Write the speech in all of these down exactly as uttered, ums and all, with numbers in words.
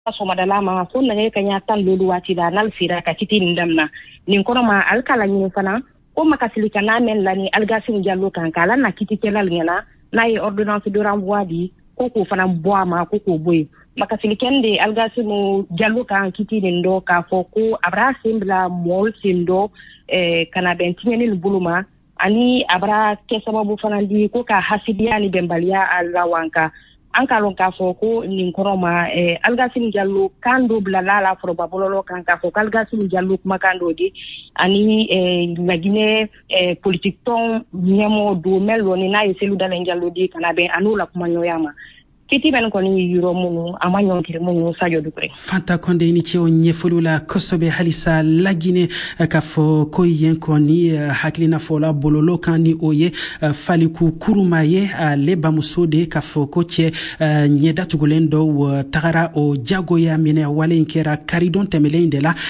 somadala ma fo nage kanya tan lolu wati da nal fira ka kiti ndamna nin kono ma alkala ni fana ko makasili kana men lani algasin jallo kan kala na kiti kelal ngena na yi ordonnance de renvoi di ko ko fana boa ma ko ko boy makasili kende algasin jallo kan kiti ndo ka fo ko abra simbla mol sindo eh kana bentini buluma ani abra ke sababu fana di ko ka hasidiya ni bembalia alawanka ankalon ka fo ko nin koroma eh algasin jallo kando blalala fro babololo kan ka fo algasin jallo kuma kando di ani eh lagine eh politique ton nyemo do melo ni na yeselu dalen jallo di kana be anula kuma nyoyama kiti ben ko ni yuro mu amanyo kire mu sajo dukre Fanta Konde ni ci on nyefulula kosobe halisa lagine ka fo ko yen ko ni haklina fola bololo kan ni oye faliku kurumaye le bamusode ka fo ko ce nyeda tugulendo tagara o jago ya mine wale inkera karidon temelende la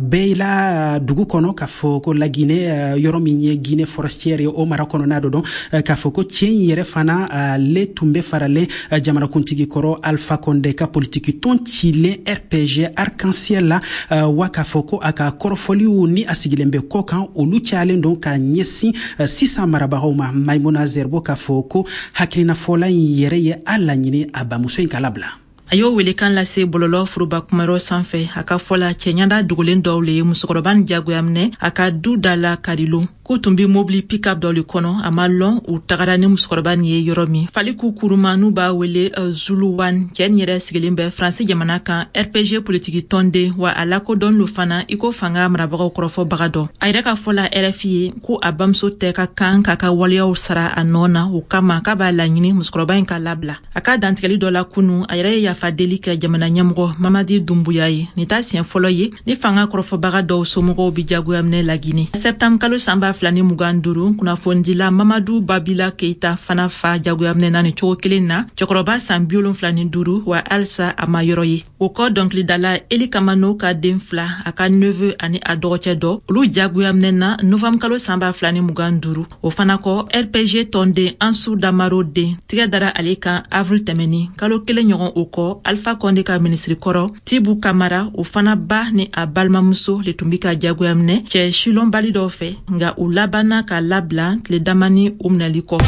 beila dugu kono ka fo ko lagine yoromi nye gine forestiere o marakono nado don ka fo ko cien yere fana le tumbe farale jamana kuntigi koro Alpha Konde ka politiki ton chile R P G arc-en-ciel la uh, waka foko aka korofoli ni asigilembe kokan olu chale ndo ka nyesi uh, sisa marabahoma Maimuna Zerbo ka foko haklina fola yere ye ala nyini abamuso inkalabla ayo wele kan la se bololo furuba kumaro sanfɛ aka fola kenyanda dugulen dɔw le musokɔrɔba jagoyamne aka du dala kadilu ko tumbi mobili pick-up dɔ le kɔnɔ a ma lɔn u tagara ni musokɔrɔba ni ye yɔrɔ min faliku kuruma n'u b'a wele uh, Zulu One cɛ nin yɛrɛ sigilen bɛ Faransi jamana kan R P G politiki tɔnden wa a lakodɔn lo fana i ko fanga marabagaw kɔrɔfɔbaga dɔ a yɛrɛ ka fɔla R F I ye ko a bamuso tɛ ka kan k'a ka waleyaw sara a nɔ na o kama k'a b'a laɲini musokɔrɔba in ka labila a ka dantigɛli dɔ la kunu a yɛrɛ ye yafa deli kɛ jamana ɲɛmɔgɔ Mamadi Dumbuya ye ni t'a siɲɛ fɔlɔ ye ni fanga kɔrɔfɔbaga dɔw somɔgɔw bi jagoya minɛ Lagine septembre kalo sanba filani mugan duru kunnafondila Mamadou Babila Keita fana fa jagoya minɛ na ni cogo kelen na cɛkɔrɔba san bi wolonwula ni duuru wa alisa a ma yɔrɔ ye o kɔ dɔnkilidala Eli Kamano ka den fila a ka neveu ani a dɔgɔcɛ dɔ olu jagoya minɛ na novembre kalo sanba filani mugan duuru o fana kɔ R P G tɔnden Ansu Damaro den tigɛ dara ale kan avril tɛmɛni kalo kelen ɲɔgɔn o kɔ Alpha Konde ka ministri kɔrɔ Tibu Kamara o fana ba ni a balimamuso le tun bi ka jagoya minɛ cɛ silɔnbali dɔw fɛ nga u labana ka labila tile damani u minɛli kɔ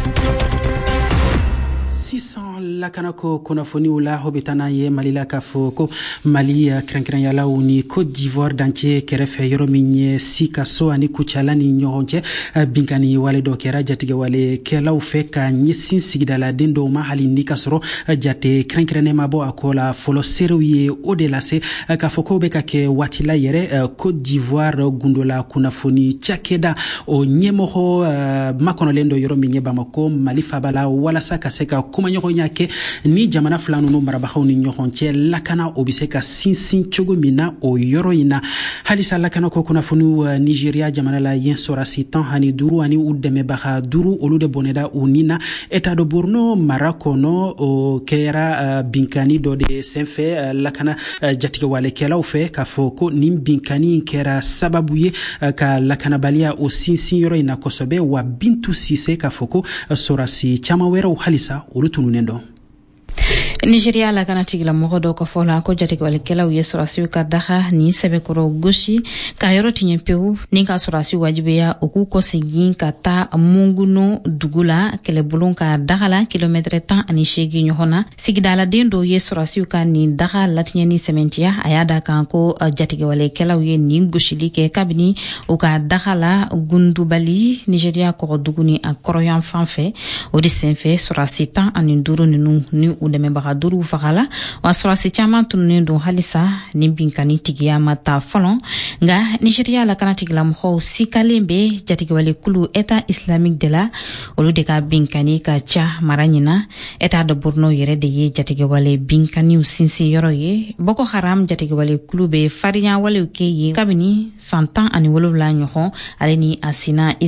six cents lakanako konafoni ula hobitana ye malila kafo ko Mali krenkren yala uni Côte d'Ivoire danche kerefe yorominye sikaso ani kuchala ni nyohonche binkani wale do kera jatige wale kela ufeka nyesin sigidala dendo mahali nikasro jate krenkrene mabo akola folo seruye odelase kafo ko beka ke watila yere Côte d'Ivoire gundola kunafoni chakeda o nyemoho makono lendo yorominye bamako Mali fabala wala saka seka kuma nyoko nyake ni jamana fulanu no marabahaw ni nyohonche lakana obiseka sinsin chogo mina o yoro ina halisa lakana ko kuna funu uh, Nigeria jamana la yen sorasi tan hani duru ani udeme baha duru olude boneda unina eta do borno marakono o kera uh, binkani do de senfe uh, lakana uh, jatike wale kela ufe ka foko nim binkani kera sababu ye uh, ka lakana balia o sinsin yoro ina kosobe wa bintu sise ka foko uh, sorasi chama wera halisa urutunu nendo Nigeria la kana tigila mogo do ko fola ko jati ko kala u yesorasi ka daha ni sebe koro goshi ka yoro tinye peu ni ka sorasi wajibe ya oku ko singin ka ta munguno dugula kele bulon ka dagala kilometre tan ani shegi nyohona sigidala dendo yesorasi ka ni daha latinye ni sementia ayada kan ko jati ko kala u ni goshili ke kabini o ka dagala gundubali Nigeria ko duguni a koroyan fanfe o di senfe sorasi tan ani duru ninu ni udeme duru fagala wa sorasi chama tunne do halisa ni binkani tigiya mata folon nga Nigeria la kana tigla mo sikalembe jatigi wale kulu eta islamique de la olu de ka binkani ka cha maranyina eta de borno yere de ye jatigi wale binkani usinsi yoro ye Boko Haram jatigi wale kulu be fariya wale ke ye kabini santan ani wolo la nyoho aleni asina iswap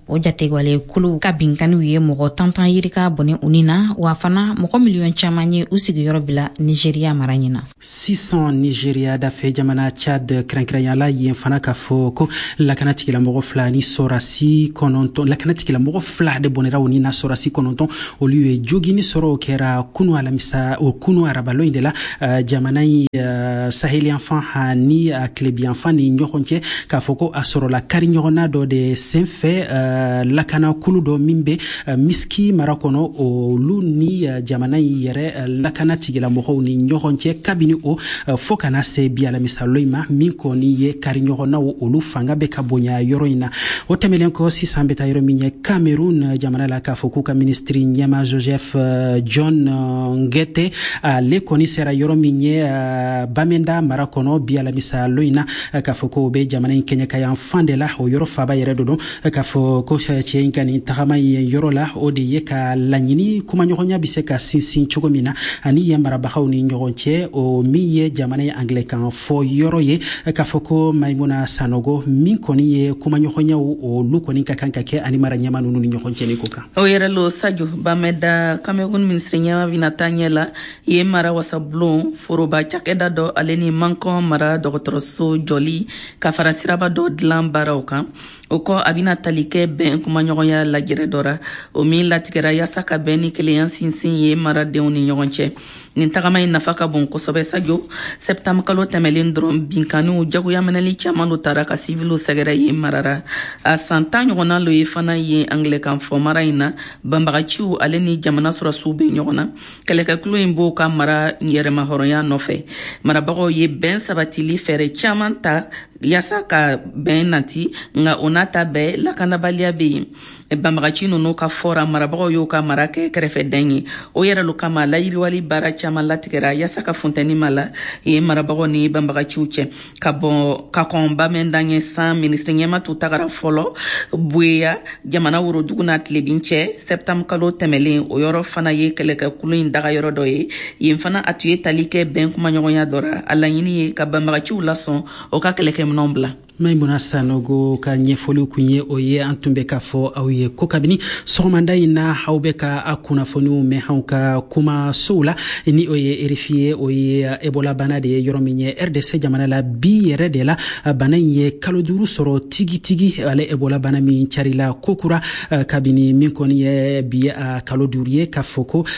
o jategwale kulu ka binkaniw ye mɔgɔ tantan yirika bɔne unina wa fana mɔgɔ miliyɔn caman ye u sigiyɔrɔ bila Nigeria mara ɲina. six cents Nigeria dafe jamana Chad kɛrɛnkɛrɛnyala yen fana k'a fɔ ko lakana tigilamɔgɔ fila ni sɔrasi kɔnɔntɔn lakana tigilamɔgɔ fila de bɔnɛra u ni na sɔrasi kɔnɔntɔn olu ye jogini sɔrɔ o kɛra kunu alamisa o kunu arabalo in de la uh, jamana yi uh, saheli yanfan ani uh, kilebi yanfan ni ɲɔgɔn cɛ k'a fɔ ko a sɔrɔla kari ɲɔgɔnna dɔ de senfɛ uh, lakana kulu dɔ min be uh, miski mara kɔnɔ olu ni uh, jamana yi yɛrɛ uh, lakana tigilamɔgɔw ni ɲɔgɔn cɛ kabini o uh, fo kana se bi alamisalo in ma min kɔni ye kari ɲɔgɔnnaw olu fanga bɛ ka bonya yɔrɔ in na o tɛmɛlen kɔ sisan bɛ taa yɔrɔ min ye Cameroun jamana la k'a fɔ k'u ka ministri ɲɛma Joseph uh, John uh, Ngete ale kɔni sera yɔrɔ min ye uh, Bamenda mara kɔnɔ bi alamisalo in na uh, k'a fɔ ko bɛ jamana in kɛɲɛ ka yan fan de la o yɔrɔ faba yɛrɛ do don uh, k'a fɔ ko cɛ in ka nin tagama ye yɔrɔ la o de ye ka laɲini kumaɲɔgɔnya bɛ se ka sinsin cogo min na ani ye marabagaw ni ɲɔgɔn cɛ o min ye jamana ye Anglɛkan fɔ yɔrɔ ye uh, k'a fɔ ko Maimuna Sanogo min kɔni ye kumaɲɔgɔnyaw olu kɔni ka kan ka kɛ ani mara ɲɛma ninnu ni ɲɔgɔn cɛ ni ko kan. O yɛrɛ lo Sadio Bamenda Cameroun ministre ɲɛma bɛna taa ɲɛ la ye mara wasabulon foroba cakɛda dɔ ale ni Mankɔn mara dɔgɔtɔrɔso jɔli ka fara siraba dɔ dilan baaraw kan o kɔ a bɛna tali kɛ bɛn kumaɲɔgɔnya lajɛrɛ dɔ ra o min latigɛra yaasa ka bɛn ni kelenya sinsin ye maradenw ni ɲɔgɔn cɛ nin tagama in nafa ka bon kosɛbɛ Sadio septembre kalo tɛmɛlen dɔrɔn binkaniw jagoya minɛli caman do tara ka sivilu sɛgɛrɛ ye marara a san tan ɲɔgɔnna lo ye fana ye Anglɛkan fɔ mara in na banbagaciw ale ni jamana sɔrɔsiw bɛ ɲɔgɔn na kɛlɛkɛkulo in b'o ka mara yɛrɛma hɔrɔnya nɔfɛ marabagaw ye bɛn sabatili fɛɛrɛ caman ta yaasa ka bɛn nati nga o n'a ta bɛɛ lakanabaliya bɛ yen banbagaci ninnu ka fɔra marabagaw y'o ka mara kɛ kɛrɛfɛdɛn ye o yɛrɛ lo kama layiriwali baara caman latigɛra yaasa ka funtɛni ma la ye marabagaw ni banbagaciw cɛ ka bɔ ka kɔn Bamenda ɲɛ san ministre ɲɛma tu tagara fɔlɔ Bueya jamana worodugu n'a tilebin cɛ septembre kalo tɛmɛlen o yɔrɔ fana ye kɛlɛkɛkulu in daga yɔrɔ dɔ ye yen fana a tun ye tali kɛ bɛn kumaɲɔgɔnya dɔ ra a laɲini ye ka banbagaciw lasɔn o ka kɛlɛkɛminɛnw bila. Maimuna Sanogo ka ɲɛfɔliw kun ye o ye an tun bɛ ka fɔ aw ye ko kabini sɔgɔmada in na aw bɛ ka a kunnafoniw mɛn anw ka kumasow la ni o ye R F I ye o ye Ebola bana de ye yɔrɔ min ye R D C jamana la bi yɛrɛ de la bana in ye kalo duuru sɔrɔ tigitigi ale Ebola bana min carila kokura kabini min kɔni ye bi a kalo duuru ye k'a fɔ ko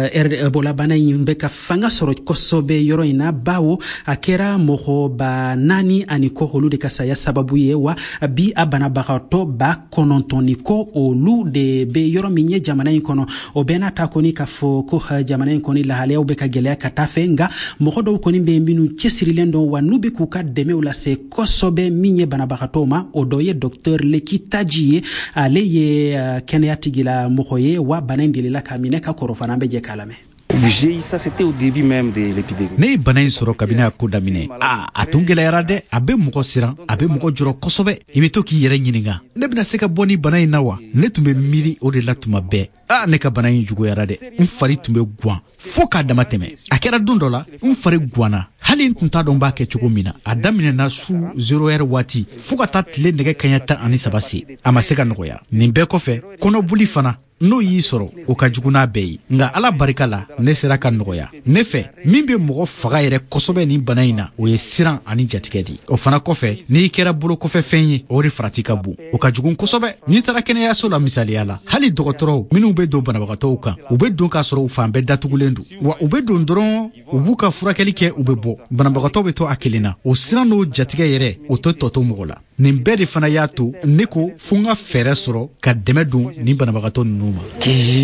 Ebola bana in bɛ ka fanga sɔrɔ kosɛbɛ yɔrɔ in na bawo a kɛra mɔgɔ ba naani ani kɔ olu de ka saya sababu ye wa bi a banabagatɔ ba kɔnɔntɔn ni kɔ olu de be yɔrɔ min ye jamana in kɔnɔ o bɛɛ n'a ta kɔni k'a fɔ ko jamana in kɔni lahalayaw bɛ ka gɛlɛya ka taa fɛ nka mɔgɔ dɔw kɔni bɛ minnu cɛsirilen dɔn wa n'u bɛ k'u ka dɛmɛw lase kosɛbɛ min ye banabagatɔw ma o dɔ ye docteur Leki Taji ye ale ye kɛnɛya tigila mɔgɔ ye wa bana in delila ka minɛ ka kɔrɔ fana an bɛ jɛ k'a lamɛn. Ça c'était au début même de l'épidémie. Ne bana in sɔrɔ kabini a ko daminɛ a a tun gɛlɛyara dɛ a bɛ mɔgɔ siran a bɛ mɔgɔ jɔrɔ kosɛbɛ i bɛ to k'i yɛrɛ ɲininka ne bɛna se ka bɔ ni bana in na wa ne tun bɛ miiri o de la tuma bɛɛ a ne ka bana in juguyara dɛ n fari tun bɛ guwan fo k'a dama tɛmɛ a kɛra don dɔ la n fari guwanna hali n tun t'a dɔn b'a kɛ cogo min na a daminɛna su zero heure waati fo ka taa tile nɛgɛ kaɲɛ tan ani saba se a ma se ka nɔgɔya nin bɛɛ kɔfɛ kɔnɔboli fana n'o y'i sɔrɔ o ka jugu n'a bɛɛ ye nka ala barika la ne sera ka nɔgɔya ne fɛ min bɛ mɔgɔ faga yɛrɛ kosɛbɛ nin bana in na o ye siran ani jatigɛ di o fana kɔfɛ n'i kɛra bolo kɔfɛ fɛn ye o de farati ka bon o ka jugu kosɛbɛ n'i taara kɛnɛyaso la misaliya la hali dɔgɔtɔrɔw minnu bɛ don banabagatɔw kan u bɛ don k'a sɔrɔ u fan bɛɛ datugulen don wa u bɛ don dɔrɔn u b'u ka furakɛli kɛ u bɛ bɔ banabagatɔw bɛ to a kelen na o siran n'o jatigɛ yɛrɛ o tɛ tɔ to mɔgɔ la nin bɛɛ de fana y'a to ne ko fo n ka fɛɛrɛ sɔrɔ ka dɛmɛ don ni banabagatɔ ninnu ma.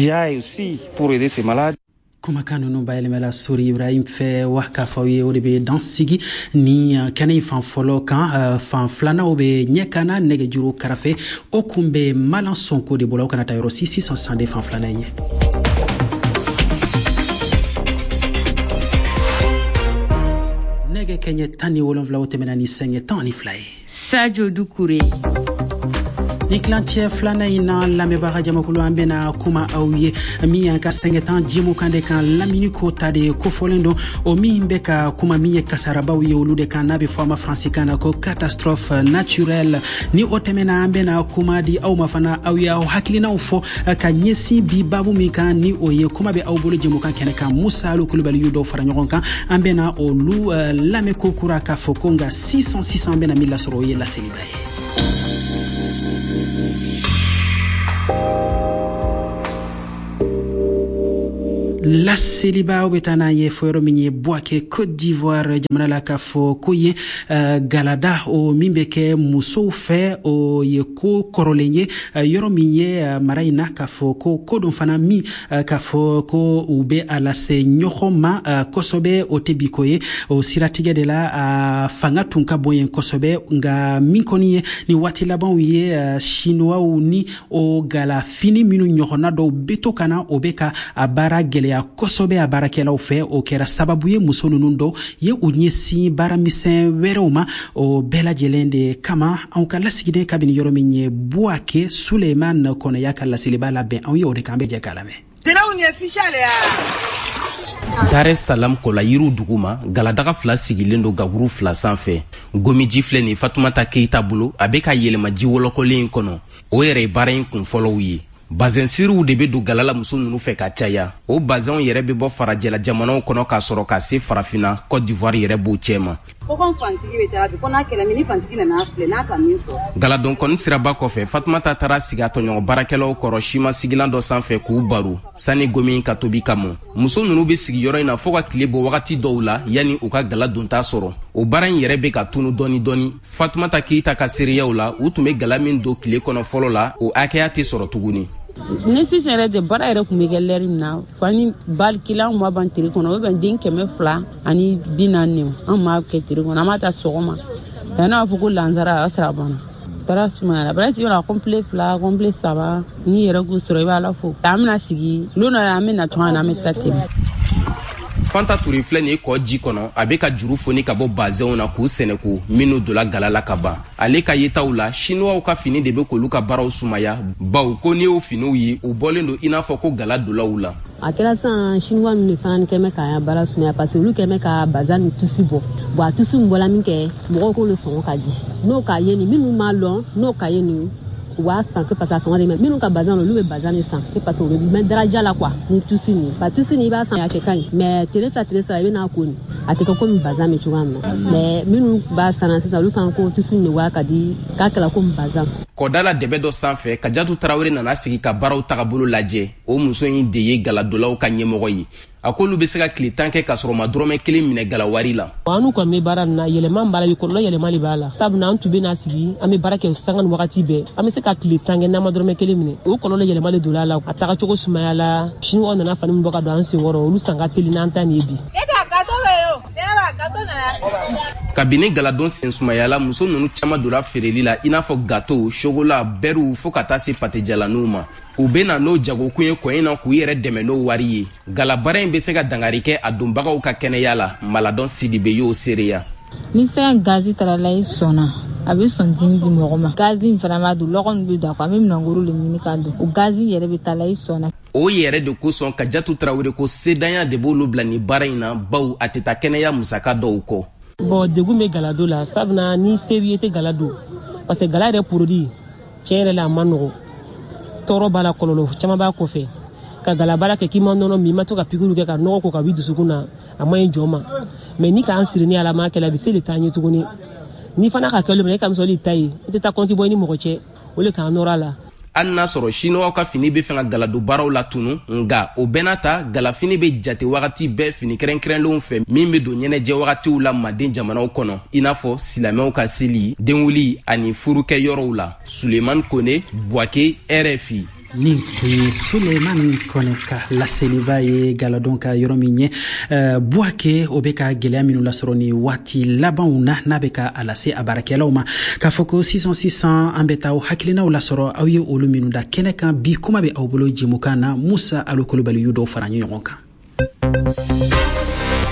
kumakan ninnu bayɛlɛmɛla Sori Ibrahim fɛ wa k'a fɔ ye o de bɛ dan sigi ni kɛnɛ in fan fɔlɔ kan fan filanaw bɛ ɲɛ kana nɛgɛjuru karafe o kun bɛ Malan Sonko de bolo aw kana taa yɔrɔ si sisan san de fan filanan in ye. nɛgɛ kɛɲɛ tan ni wolonwula o tɛmɛna ni sɛŋɛ tan ani fila ye. Sadio Dukure. ni klancɛ filanan in na lamɛnbaga jamakulu an bɛna kuma aw ye min y'an ka sɛngɛtan jimu kan de kan lamini ko ta de kofɔlen don o min bɛ ka kuma min ye kasarabaw ye olu de kan n'a bɛ fɔ a ma faransikan na ko catastrophe naturelle ni o tɛmɛna an bɛna kuma di aw ma fana aw ye aw hakilinaw fɔ ka ɲɛsin bi babu min kan ni o ye kuma bɛ aw bolo jɛmu kan kɛnɛ kan Musa Alu Kulubali y'u dɔw fara ɲɔgɔn kan an bɛna olu uh, lamɛn ko kura k'a fɔ ko nka six cent six cent an bɛna min lasɔrɔ o ye laseliba ye. La seliba o betana ye foyoro minye Bouaké Côte d'Ivoire jamana la ka fɔ ko ye uh, galada o min bɛ kɛ musow fɛ o ye ko kɔrɔlen ye uh, yɔrɔ min ye uh, mara in na ka fɔ ko ko don fana min uh, ka fɔ ko u bɛ a lase ɲɔgɔn ma uh, kosɛbɛ o tɛ bi ko ye o siratigɛ de la uh, fanga tun ka bon yen kosɛbɛ nka min kɔni ye ni waati labanw ye uh, chinois ni o galafini minnu ɲɔgɔnna dɔw bɛ to kana o bɛ ka a baara gɛlɛya kosɛbɛ a baarakɛlaw fɛ o kɛra sababu ye muso ninnu dɔw ye u ɲɛsin baaramisɛn wɛrɛw ma o bɛɛ lajɛlen de kama anw ka lasigiden kabini yɔrɔ min ye Bouaké Suleiman Kɔnɛya ka laseliba labɛn anw ye o de kan bɛ jɛ k'a lamɛn. Dar es Salaam kola yiru duguma galadaga fila sigilen do gaburu fila sanfɛ gomiji filɛ ni Fatumata Keita bolo a bɛ ka yɛlɛma ji wɔlɔkɔlen in kɔnɔ o yɛrɛ ye baara in kunfɔlɔw ye bazɛn siriw de bɛ don galala muso ninnu fɛ ka caya o bazɛnw yɛrɛ bɛ bɔ farajɛla jamanaw kɔnɔ k'a sɔrɔ ka se farafina Côte d'Ivoire yɛrɛ b'o cɛ ma galadon kɔni siraba kɔfɛ Fatumata taara sigi a tɔɲɔgɔn baarakɛlaw kɔrɔ sima sigilan dɔ sanfɛ k'u baro sani gomi ka tobi kama muso ninnu bɛ sigi yɔrɔ in na fɔ ka tile bɔ wagati dɔw la yanni u ka gala donta sɔrɔ o baara in yɛrɛ bɛ ka tunu dɔɔni dɔɔni Fatumata Keita ka seereyaw la u tun bɛ gala min don tile kɔnɔ fɔlɔ la o hakɛya tɛ sɔrɔ tuguni ne sisan yɛrɛ de baara yɛrɛ kun bɛ kɛ lɛri min na fani bali kilan ma ban tiri kɔnɔ o bɛ den kɛmɛ fila ani bi naani an ma kɛ tiri kɔnɔ an ma ta sɔgɔma n'a b'a fɔ ko lansara a sira banna baara sumayara baara ti yɔrɔ complet fila complet saba ni yɛrɛ k'u sɔrɔ i b'a la fo an bɛna sigi don dɔ an bɛna tɔn an bɛ taa ten. Fanta Touré filɛ nin ye kɔ ji kɔnɔ a bɛ ka juru foni ka bɔ bazɛnw na k'u sɛnɛko minnu dola gala la ka ban ale ka yetaw la chinois ka fini de bɛ k'olu ka baaraw sumaya baw ko n'i y'o finiw ye u bɔlen don i n'a fɔ ko gala dolaw la a kɛra san chinois ninnu de fana kɛmɛ k'a baara sumaya parce que olu kɛmɛ ka bazan ni tusi bɔ bon a tusi min bɔla min kɛ mɔgɔw k'olu sɔngɔ ka di n'o k'a ye nin minnu m'a lɔn n'o k'a ye nin u b'a san que parce que a sɔngɔ de mɛ minnu ka bazan olu bɛ bazan de san que parce que u bɛ mɛ daraja la quoi ni tusi nin ba tusi nin i b'a san a cɛ ka ɲi mais tile fila tile saba i bɛ n'a ko nin a tɛ kɛ komi bazan bɛ cogoya min na mais minnu b'a san sisan olu kan ko tusi nin waa ka di k'a kɛra komi bazan. Kɔdala dɛbɛ dɔ sanfɛ Kajatu Tarawele nana sigi ka baaraw tagabolo lajɛ o muso in de ye galadolaw ka ɲɛmɔgɔ ye a ko olu bɛ se ka tile tan kɛ ka sɔrɔ ma dɔrɔmɛ kelen minɛ galawari la. An kɔni bɛ baara min na yɛlɛma b'a la kɔlɔlɔ yɛlɛma de b'a la sabula an tun bɛ n'a sigi an bɛ baara kɛ sanga ni wagati bɛɛ an bɛ se ka tile tan kɛ n'an ma dɔrɔmɛ kelen minɛ o kɔlɔlɔ yɛlɛma de donna a la a tagacogo sumaya la chinois nana fani min bɔ ka don an sen kɔrɔ olu san ka teli n'an ta nin ye bi. Kabini galadon sen sumayala muso ninnu caman donna feereli la i n'a fɔ gâteau chocolat beurre fo ka taa se pâté-jalaniw ma u bɛ na n'o jagokun ye kɔ in na k'u yɛrɛ dɛmɛ n'o wari ye galabara in bɛ se ka dangari kɛ a donbagaw ka kɛnɛya la Maladon Sidibe y'o seereya. Ni sɛgɛn gazi tarala i sɔnna a bɛ sɔn dimi di mɔgɔ ma gazi in fana b'a don lɔgɔ bɛ don a kɔ a bɛ minɛnkoro le ɲini k'a don o gazi yɛrɛ bɛ taa la i sɔnna. O yɛrɛ de kosɔn Kajatu Tarawele ko sedanya de b'olu bila ni baara in na baw a tɛ taa kɛnɛya musaka dɔw kɔ. Bon degun bɛ galado la sabula ni se b'i ye tɛ galado parce que gala yɛrɛ produit tiɲɛ yɛrɛ la a ma nɔgɔ tɔɔrɔ b'a la kɔlɔlɔ caman b'a kɔfɛ ka galabara kɛ k'i ma nɔnɔ min i ma to ka pikiriw kɛ ka nɔgɔ ko ka b'i dusukun na a ma ɲi jɔ ma mais ni k'an siri ni ala ma kɛlɛ a bɛ se de taa ɲɛ tuguni ni fana ka kɛlɛ e ka misali ta ye i tɛ taa compte bɔ i ni mɔgɔ cɛ o le k'an nɔrɔ a la. Hali n'a sɔrɔ chinois ka fini bɛ fɛ ka galado baaraw la tunu nka o bɛɛ n'a ta galafini bɛ jate wagati bɛɛ fini kɛrɛnkɛrɛnlenw fɛ min bɛ don ɲɛnajɛ wagatiw la Manden jamanaw kɔnɔ i n'a fɔ silamɛw ka seli denwuli ani furukɛ yɔrɔw la. Suleiman Kone Bouaké R F I. Ni Suleiman Kone ka laseliba ye galadon ka yɔrɔ min ye uh, Bouaké o bɛ ka gɛlɛya minnu lasɔrɔ ni waati labanw na n'a bɛ ka a lase a baarakɛlaw ma k'a fɔ ko six cent six cent an bɛ taa o hakilinaw lasɔrɔ aw ye olu minnu da kɛnɛ kan bi kuma bɛ aw bolo jɛmukan na Musa Alu Kulubali y'u dɔw fara ɲɔgɔn kan.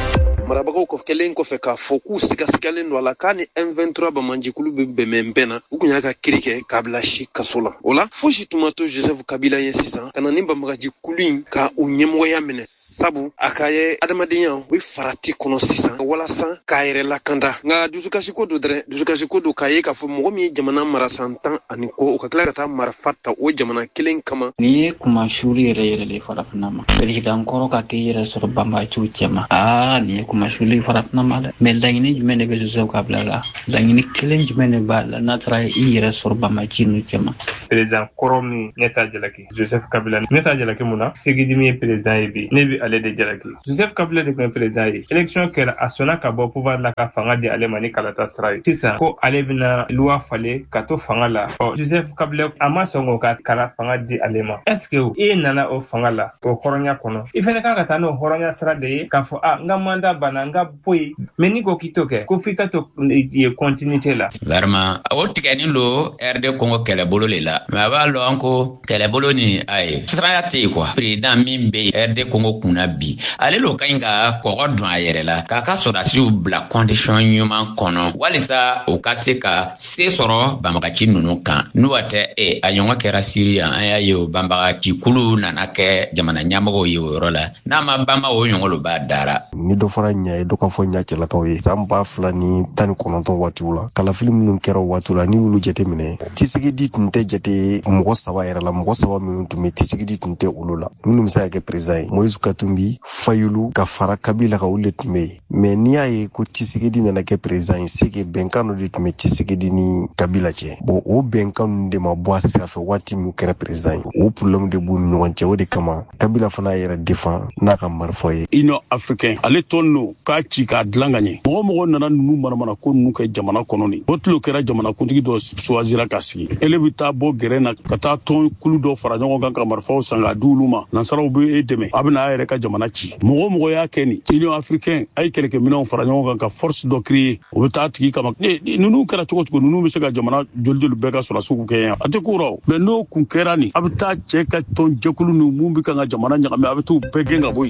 marabagaw ko kelen ko fe ka foku sika sikalen wala kan M vingt-trois ba manjikulu be be membena ukunya ka kirike kabla shi kasola ola foshi tumato Joseph Kabila yesisa kana nimba magaji kulin ka unyemwo ya mene sabu akaye adamadenya wi farati kono sisa wala san kaire la kanda nga dusuka shikodo dre dusuka shikodo kaye ka fo mo mi jamana mara santan ani ko ka kala ta mara fatta o jamana kelen kama ni kuma shuri yere le farafna ma president koro ka ke yere so bamba chuchema ah ni kuma shuri farafna ma mel dangini jumene be Joseph Kabila la dangini kelen jumene ba la natra yere so bamba chinu chema president koro mi neta jalaki Joseph Kabila neta jalaki muna sigidimi president ibi nebi ale de jalaki Joseph Kabila de president yi election kera asona ka bo pouvoir la ka fanga di alemani kalata srai tisa ko ale bina loi fale ka to fanga la o Joseph Kabila ama songo ka kala fanga di alema est-ce que e nana o fanga la o horonya kono ifene ka ka tano horonya sra de ka fo a nga manda bana nga boy meni ko kitoke ko fika to e continuité la vraiment o tigani lo R D Congo kele bolo le la ma ba lo anko kele bolo ni ay sra te quoi président min be R D Congo kuna bi ale lo kainga ko godon ayere la ka ka so da si bla condition human kono walisa o ka se ka se soro bamaka chinunu kan nuwate e ayonga kera Syria aya yo bamba kikulu na nake jamana nyamago yo rola na mabamba o nyongolo badara ni do fara nya do ka fo nya cela kawe samba flani tan kononto watula kala film nun kero watula ni wulu jete mine tisigi dit nte jete mgo sawa era la mgo sawa mi tumi tisigi dit nte ulula nunu msa ke president Moise Katumbi fayulu ka fara Kabila ka ulet me me ni ay ko tisigi dit na ke president sege benkano dit me tisigi dit ni Kabila che bo o benkano de ma boise sa fe wati mu kera president o problème de bu no wance wodi kama Kabila fana yera defend na ka marfoye ino africain ale tonno ka ci ka dlanganye mo mo nana nunu marmana ko nu ka jamana kononi botlo kera jamana kuntigi do choisira kasi elebita bo gerena kata ton kulu do fara ngongo kan ka marfo sanga duluma nasaraw be edeme abina yere ka jamana ci mo mo ya keni ino africain ay keleke minon fara ngongo kan ka force do créer o ta tigi kama nunu kera choko choko nunu be se ka jamana joljol be ka sura suku ke ate kuro be no kun kera ni abita cheka ton jekulu nu mumbi kan jamana nyame abitu begenga boy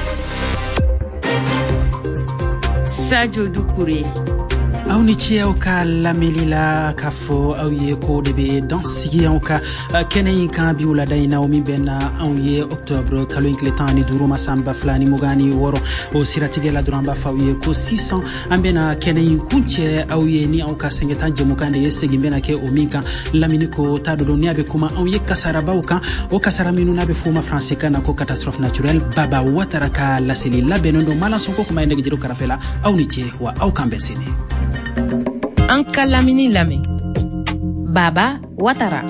Sadio Doucouré aw ni ci aw ka lameli la ka fo aw ye ko de be dans sigi aw ka kenen kan bi wala dayna o mi benna aw ye octobre kalo incletan ni duro masamba flani mugani woro o siratige la duramba fa ye ko six cents ambena kenen kunche aw ye ni aw ka sengeta jemukande yesegi bena ke o minka lamini ko tado do ni abe kuma aw ye kasara bawka o kasara minu na be fuma français kana ko catastrophe naturelle baba watara ka la seli la benondo mala sonko kuma ene gidiro karafela aw ni ci wa aw kan besine an ka lamini lame Baba Watara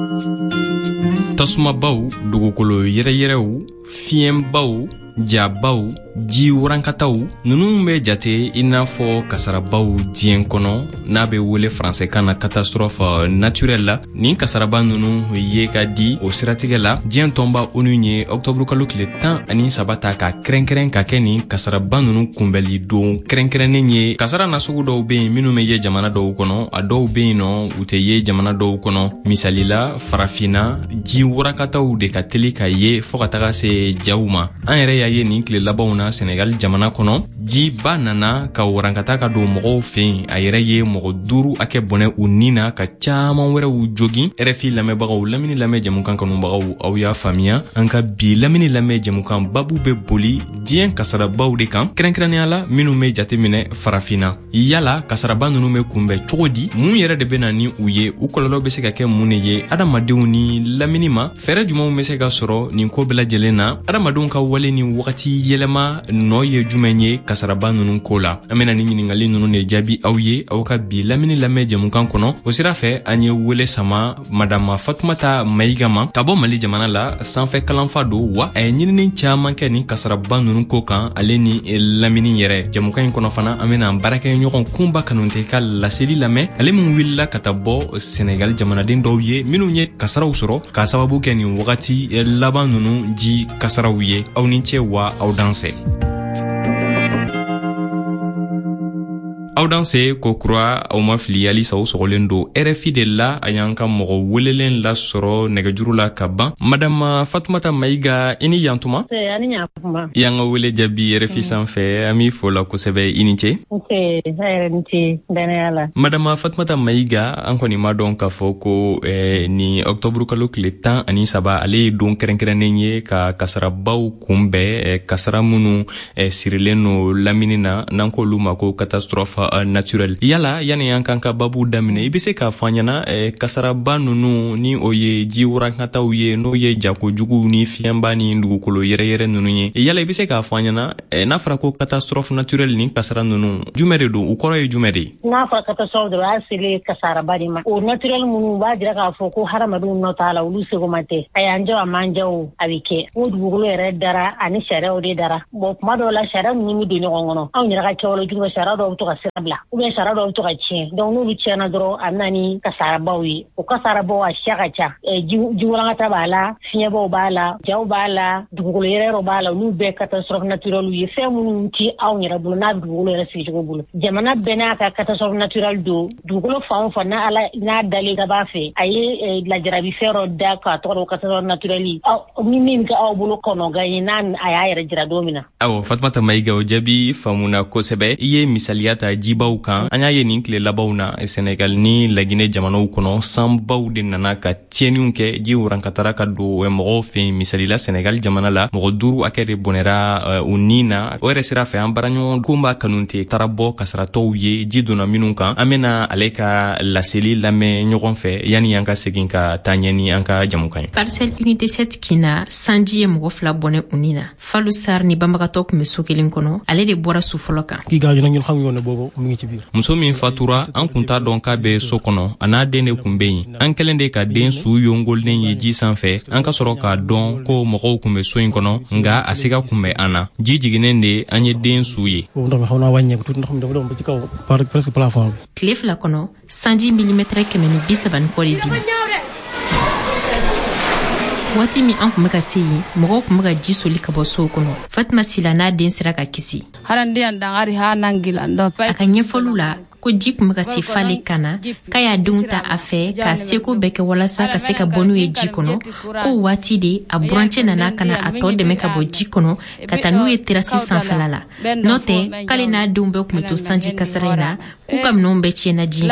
tasuma baw dugukolo yere yerew fiem baw jabaw ji warankataw nunu be jate inafo kasarabaw dien kono na be wole français kana catastrophe naturelle la ni kasaraba nunu ye ka di o siratige la dien tomba onunye octobre kalo kile tan ani sabata ka krenkren ka keni kasaraba nunu kumbeli don krenkren nye kasara na sugu do be minu me ye jamana do kono a do be no ute ye jamana do kono misalila farafina ji warankataw de ka teli ka ye fo ka taga se jawuma an yere ya ye ni kile labawna Senegal jamana kono ji ba nana ka warankata ka do mogo fen a yere ye mogo duru ake bone unina ka chaman were u jogi R F I lamebagaw lamini lame jamukan kanu bagaw aw ya famia anka bi lamini lame jamukan babu be boli dien kasara bawde kan krenkrania la minu me jate mine farafina yala kasara banunu me kumbe chogodi mun yere de benani uye ukololo be se ka ke mun ye adamadenw ni lamini ma fere juma me se ka soro ni ko bela jelena adamadenw ka wale ni wakati yelema no ye jumenye kasaraba nunu kola amena ni nyingali nunu ne jabi awye awka bi lamini lame jamukan kono osira fe anye wele sama madama Fatoumata Maigama kabo Mali jamana la sanfe kalanfa do wa ay nyini chaman ke ni kasaraba nunu kokan aleni lamini yere jamukan kono fana amena barake nyokon kumba kanunte kal la seli lame ale mun willa katabo Senegal jamana den dowye minu nye kasara usoro ka sababu ke ni wakati laban nunu ji kasara wiye aw ni che wa aw danse aw danse ko kura aw ma fili halisa o sɔgɔlen do R F I de la a y'an ka mɔgɔ welelen la sɔrɔ nɛgɛjuru la ka ban madame Fatumata Mayiga i ni yantuma y'an ka wele jaabi R F I sanfɛ an b'i fo la kosɛbɛ i ni ce madame Fatumata Mayiga an kɔni ma dɔn k'a fɔ ko eh, ni octobre kalo tile tan ani saba ale ye don kɛrɛnkɛrɛnnen ye ka kasarabaw kunbɛn eh, kasara minnu eh, sirilen no lamini na n'an k'olu ma ko catastrophe uh, naturelle yala yani an kan ka babu daminɛ i bɛ se k'a fɔ an ɲɛna eh, kasaraba ninnu ni o ye ji warankataw ye n'o ye jakojugu ni fiɲɛba ni dugukolo yɛrɛyɛrɛ ninnu ye yala i bɛ se k'a fɔ an ɲɛna eh, n'a fɔra ko catastrophe naturelle ni kasara ninnu jumɛn de don u kɔrɔ ye jumɛn de ye n'a fɔra catastrophe de b'a seli kasaraba de ma o naturel minnu b'a jira k'a fɔ ko hadamadenw nɔ t'a la olu sego ma tɛ a y'an jɛ a man jɛ o a bɛ kɛ o dugukolo yɛrɛ dara ani sariyaw de dara bon kuma dɔw la sariya ninnu bɛ don ɲɔgɔn kɔnɔ anw yɛrɛ ka kɛwale jugu sariya dɔw bɛ to ka sira bila ou bien sariya dɔw bɛ to ka tiɲɛ donc n'olu tiɲɛna dɔrɔn a bɛ na ni kasarabaw ye o kasarabaw a siya ka ca ji walankata b'a la fiɲɛbaw b'a la jaw b'a la dugukolo yɛrɛ b'a la olu bɛɛ catastrophe naturelle ye fɛn minnu ti anw yɛrɛ bolo n'a dugukolo yɛrɛ sigicogo bolo jamana bɛɛ n'a ka catastrophe naturelle don dugukolo fan o fan n'a ala n'a dalen ka b'a fɛ a ye lajarabi fɛn dɔ da k'a tɔgɔ dɔ catastrophe naturelle min min ka aw bolo kɔnɔgan ye n'a a y'a yɛrɛ jira don min na. awɔ Fatumata Mayiga o jaabi faamuna kosɛbɛ i ye misaliya ta jibaw kan an y'a ye nin tile labanw na Senegal ni Laginɛ jamanaw kɔnɔ sanbaw de nana ka tiɲɛniw kɛ ji warankatara ka don mɔgɔw fɛ misalila Senegal jamana la mɔgɔ duuru hakɛ de bɔnɛra u ni na o yɛrɛ sira fɛ an baaraɲɔgɔn ko b'a kanu tɛ taara bɔ kasaratɔw ye ji donna minnu kan an bɛna ale ka laseli lamɛn ɲɔgɔn fɛ yanni an ka segin ka taa ɲɛ ni an ka jamukan ye. Parcelle unité sept kina sanji ye mɔgɔ fila bɔnɛ u ni na Fallou Sarr ni banbagatɔ tun bɛ so kelen kɔnɔ ale de bɔra su fɔlɔ kan. muso min fatura an kun t'a dɔn k'a bɛ so kɔnɔ a n'a den de kun bɛ yen an kɛlen de ka den su yongolen ye ji sanfɛ an ka sɔrɔ k'a dɔn ko mɔgɔw kun bɛ so in kɔnɔ nka a siga kun bɛ an na ji jiginnen de an ye den su ye. tile fila kɔnɔ sanji milimɛtɛrɛ kɛmɛ ni bi saba ni kɔ de bin waati min an kun bɛ ka se yen mɔgɔw kun bɛ ka ji soli ka bɔ sow kɔnɔ Fatima Sila n'a den sera ka kisi a ka ɲɛfɔliw la ko ji kun bɛ ka se fale kana k'a y'a denw ta a fɛ k'a seko bɛɛ kɛ walasa ka se ka bɔ n'u ye ji kɔnɔ ko waati de a burancɛ nana ka na a tɔ dɛmɛ ka bɔ ji kɔnɔ ka taa n'u ye terasi sanfɛla la n'o tɛ k'ale n'a denw bɛɛ kun bɛ to sanji kasara in na k'u ka minɛnw bɛɛ tiɲɛna ji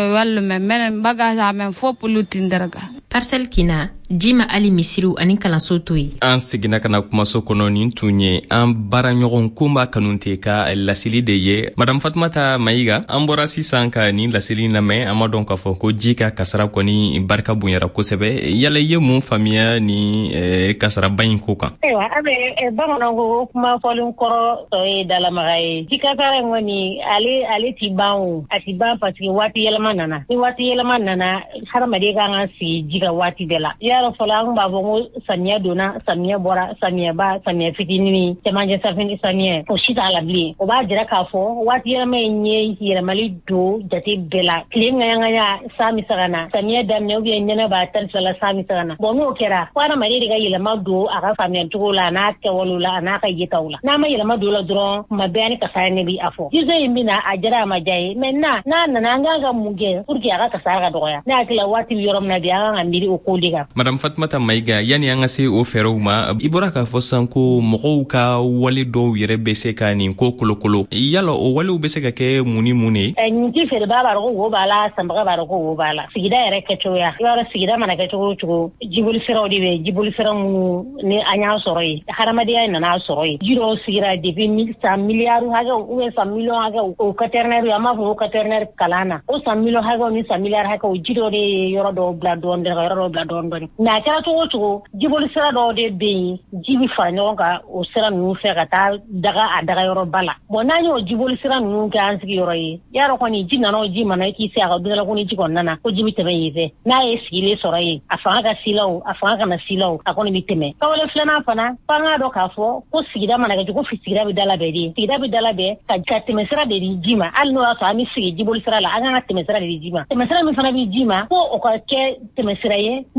fɛ. Parcelle kina ji ma ali misiriw ani kalanso to ye. An seginna ka na kumaso kɔnɔ nin tun ye an baaraɲɔgɔn ko b'a kanu tɛ ka laseli de ye madame Fatumata Mayiga an bɔra sisan ka nin laseli lamɛn an ma dɔn k'a fɔ ko ji ka kasara kɔni barika bonyara kosɛbɛ yala i ye mun faamuya ni eh, kasaraba in ko kan. Ayiwa a bɛ bamananw ko kuma fɔlen kɔrɔ tɔ ye dalamaga ye ji kasara in kɔni ale ale ti ban o a ti ban parce que waati yɛlɛma nana ni waati yɛlɛma nana hadamaden kan ka sigi ji ka waati bɛɛ la yɔrɔ fɔlɔ an b'a fɔ ko samiya donna samiya bɔra samiyɛba samiya fitinin cɛmancɛ safinɛ samiyɛ o si t'a la bilen o b'a jira k'a fɔ waati yɛlɛma in ye yɛlɛmali don jate bɛɛ la tile ŋaɲaŋaɲa san bɛ se ka na samiya daminɛ ou bien nɛnɛ b'a tan fila la san bɛ se ka na bon n'o kɛra fo hadamaden de ka yɛlɛma don a ka faamuyacogo la a n'a kɛwalew la a n'a ka yetaw la n'a ma yɛlɛma don la dɔrɔn kuma bɛɛ ani kasara ne bi a fɔ jiso in bɛ na a jara a ma ja ye mais n'a n'a nana an kan ka mun kɛ pour que a ka kasara ka dɔgɔya ne hakili la waati bɛ yɔrɔ min na bi an kan ka miiri o ko de kan. Madame Fatumata Mayiga yani an ka se o fɛɛrɛw ma i bɔra k'a fɔ sisan ko mɔgɔw ka wale dɔw yɛrɛ bɛ se ka nin ko kolokolo yala o walew bɛ se ka kɛ mun ni mun de ye. nin ti feerebaa b'a dɔn ko wo b'a la sanbaga b'a dɔn ko wo b'a la sigida yɛrɛ kɛcogoya i b'a dɔn sigida mana kɛ cogo o cogo jiboli siraw de bɛ jiboli sira minnu ni an y'a sɔrɔ yen hadamadenya nana sɔrɔ yen ji dɔw sigira depuis san miliyari hakɛw ou bien san miliyɔn hakɛw o quaternaire an b'a fɔ o quaternaire kalan na o san miliyɔn hakɛw ni san miliyari hakɛw ji dɔw de ye yɔrɔ dɔw bila dɔɔni ka yɔrɔ dɔw bila dɔɔni dɔɔni mais a kɛra cogo o cogo jiboli sira dɔw de bɛ yen ji bɛ fara ɲɔgɔn kan o sira ninnu fɛ ka taa daga a daga yɔrɔba la bon n'an y'o jiboli sira ninnu kɛ an sigiyɔrɔ ye yarɔ kɔni ji nana o ji mana i k'i se a ka dundala ko ni ji kɔni nana ko ji bɛ tɛmɛ yen fɛ n'a ye sigilen sɔrɔ yen a fanga ka silaw a fanga ka na silaw a kɔni bɛ tɛmɛ kawale filanan fana f'an k'a dɔn k'a fɔ ko sigida mana kɛ cogo sigida bɛ dalabɛn de sigida bɛ dalabɛn ka ka tɛmɛ sira de di ji ma hali n'o y'a sɔrɔ an bɛ sigi jiboli sira la an kan ka tɛmɛ sira de di ji ma tɛmɛ sira min fana bɛ ji ma ko o ka kɛ tɛmɛ sira ye min bɛ se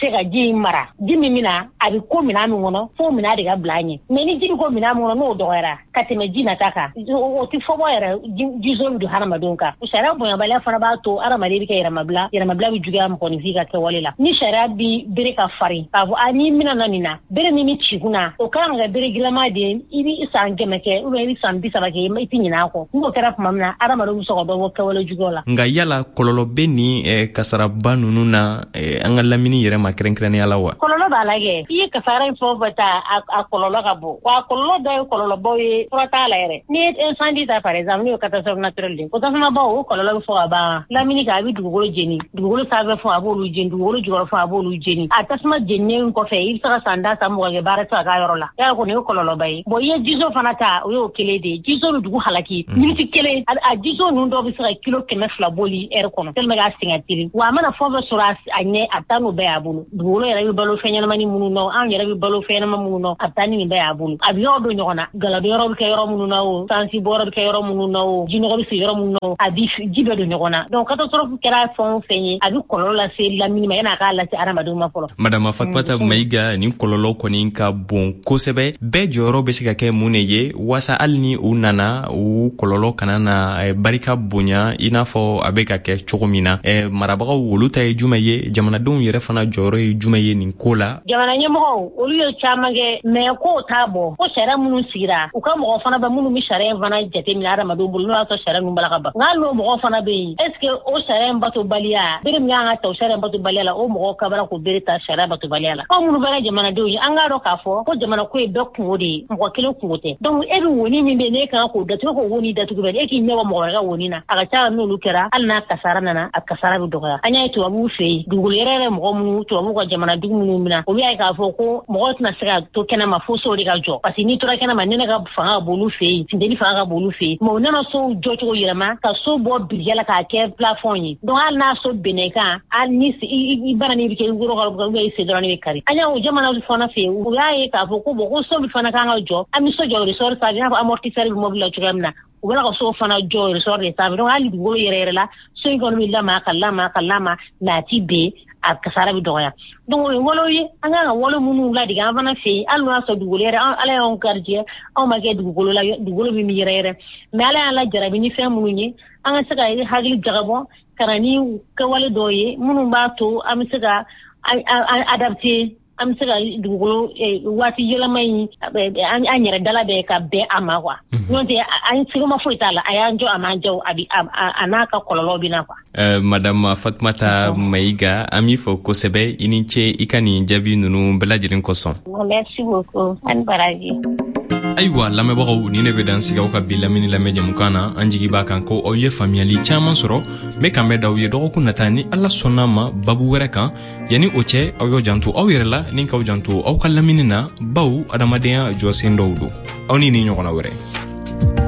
se ka ji mara ji min mina a bi ko mina min kɔnɔ fo mina de ka bila ɲɛ mais ni ji ko mina min kɔnɔ n'o dɔgɔyara ka tɛmɛ ji nata kan o tɛ fɔ bɔ yɛrɛ ji zone don hadamadenw kan sariya bonyabaliya fana b'a to hadamaden bɛ kɛ yɛrɛmabila yɛrɛmabila bɛ juguya mɔgɔninfin ka kɛwale la ni sariya bi bere ka farin k'a fɔ a ni mina na nin na bere min bɛ ci kunna o kan ka bere gilanma de i bɛ san kɛmɛ kɛ ou bien i bɛ san bi saba kɛ i tɛ ɲinɛ a kɔ n'o kɛra tuma min na hadamadenw bɛ sɔn ka dɔ bɔ kɛwale juguyaw la. Nka yala kɔlɔlɔ bɛ ni kasaraba ninnu na an ka lamini yɛrɛ ma kɛrɛnkɛrɛnnenya la wa? Kɔlɔlɔ b'a la kɛ i ye kasara in fɛn o fɛn ta a kɔlɔlɔ ka bon wa a kɔlɔlɔ dɔ ye kɔlɔlɔbaw ye fura t'a la yɛrɛ ni ye incendie ta par exemple n'o ye catastrophe naturelle de catastrophe baw o kɔlɔlɔ bɛ fɔ ka ban lamini kan a bɛ dugukolo jeni dugukolo sanfɛ fɛnw a b'olu jeni dugukolo jukɔrɔ fɛnw a b'olu jeni a tasuma jeninen kɔfɛ i bɛ se ka san da san mɔgɔ kɛ baara tɛ se ka k'a yɔrɔ la yala kɔni o ye kɔlɔlɔba ye bon i ye jiso fana ta o y'o kelen de ye jiso bɛ dugu halaki miniti kelen a jiso ninnu dɔw bɛ se ka kilo kɛmɛ fila boli ɛri kɔnɔ tellement que a sɛgɛn teli wa a mana fɛn fɛn sɔrɔ a ɲɛ a bɛ taa n'o bɛɛ y'a bolo dugukolo yɛrɛ bɛ balo fɛn ɲɛnamani minnu na an yɛrɛ bɛ balo fɛn ɲɛnama minnu na a bɛ taa ni nin bɛɛ y'a bolo a bɛ yɔrɔ don ɲɔgɔn na galadon yɔrɔ bɛ kɛ yɔrɔ minnu na o sansi bɔ yɔrɔ bɛ kɛ yɔrɔ minnu na o jinɔgɔ bɛ sigi yɔrɔ minnu na o a bɛ ji bɛ don ɲɔgɔn na donc catastrophe kɛra fɛn o fɛn ye a bɛ kɔlɔlɔ lase lamini ma yan'a k'a lase adamadenw ma fɔlɔ. Madame Fatumata Mayiga nin kɔlɔlɔ kɔni ka bon kosɛbɛ bɛɛ jɔyɔrɔ bɛ se ka kɛ mun de ye wasa hali ni u nana u kɔlɔlɔ kana na barika bonya i n'a fɔ a bɛ ka kɛ cogo min na marabagaw olu ta ye jumɛn ye jamanadenw yɛrɛ fana jɔyɔrɔ ye jumɛn ye nin ko la. Jamana ɲɛmɔgɔw olu ye caman kɛ mais ko t'a bɔ ko sariya minnu sigira u ka mɔgɔ fana bɛ minnu bɛ sariya in fana jateminɛ adamadenw bolo n'o y'a sɔrɔ sariya ninnu bala ka ban nka hali n'o mɔgɔ fana bɛ yen est ce que o sariya in batobaliya bere min kan ka ta o sariya in batobaliya la o mɔgɔ ka baara k'o bere ta sariya batobaliya la anw minnu bɛra jamanadenw ye an k'a dɔn k'a fɔ ko jamana ko ye bɛɛ kungo de ye mɔgɔ kelen kungo tɛ donc e bɛ woni min bɛ yen n'e kan k'o datugu k'o woni datugu bɛ e k'i ɲɛ bɔ mɔgɔ wɛrɛ ka woni na a ka ca n'olu kɛra hali n'a kasara nana a kasara bɛ dɔgɔya an y'a ye tubabuw fɛ yen dugukolo yɛrɛ yɛrɛ mɔgɔ minnu tubabuw ka jamanadugu minnu mina olu y'a ye k'a fɔ ko mɔgɔ tɛna se ka to kɛnɛma fo sow de ka jɔ parce que n'i tora kɛnɛma nɛnɛ ka fanga ka b'olu fɛ yen funteni fanga ka b'olu fɛ yen mais u nana sow jɔcogo yɛlɛma ka so bɔ birija la k'a kɛ plafond ye donc hali n'a so bɛnnɛ kan hali ni i bara ni bɛ kɛ i woro ka ou bien i sen dɔrɔn bɛ kari an y'a o jamana fana fɛ yen u y'a ye k'a fɔ ko bon ko so min fana kan ka jɔ an bɛ so jɔ ressort sanfɛ i n'a fɔ amortisseur bɛ mobili la cogoya min na u bɛna ka so fana jɔ ressort de sanfɛ donc hali dugukolo yɛrɛ yɛrɛ la so in kɔni bɛ lamaga ka lamaga ka lamaga mais a ti ben a kasara bɛ dɔgɔya donc o ye wolo ye an kan ka wolo minnu ladege an fana fɛ yen hali n'o y'a sɔrɔ dugukolo yɛrɛ ala y'anw garijɛgɛ anw ma kɛ dugukolo la dugukolo min bɛ yɛrɛ yɛrɛ mais ala y'an lajarabi ni fɛn minnu ye an ka se ka hakili jagabɔ ka na ni kɛwale dɔw ye minnu b'a to an bɛ se ka adapter an bɛ se ka dugukolo waati yɛlɛma in an yɛrɛ dala bɛ ka bɛn a ma quoi n'o tɛ an sigima foyi t'a la a y'an jɔ a m'an jɔ a n'a ka kɔlɔlɔ bɛ na quoi. Madame Fatumata Mayiga an b'i fɔ kosɛbɛ i ni ce i ka nin jaabi ninnu bɛɛ lajɛlen kosɔn. Merci beaucoup an baraji. Ayiwa lamɛnbagaw ni ne bɛ dan sigi aw ka bi lamini lamɛn jamukan na an jigi b'a kan ko aw ye faamuyali caman sɔrɔ n bɛ kan bɛ da aw ye dɔgɔkun nata ni ala sɔnna ma babu wɛrɛ kan yanni o cɛ aw y'o janto aw yɛrɛ la ni k'aw janto aw ka lamini na baw adamadenya jɔsen dɔw don aw ni ni ɲɔgɔnna wɛrɛ.